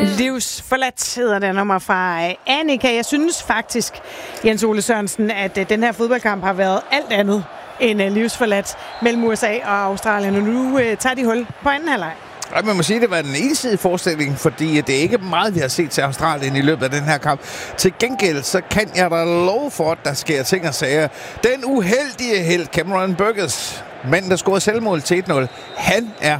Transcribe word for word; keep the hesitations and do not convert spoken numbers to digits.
Livsforladt hedder det nummer fra Annika. Jeg synes faktisk, Jens Ole Sørensen, at den her fodboldkamp har været alt andet end livsforladt mellem U S A og Australien. Og nu tager de hul på anden halvleg. Ja, man må sige, at det var en ensidig forestilling, fordi det er ikke meget, vi har set til Australien i løbet af den her kamp. Til gengæld, så kan jeg da love for, at der sker ting og sager. Den uheldige helt Cameron Burgess, manden, der scorede selvmål til et nul, han er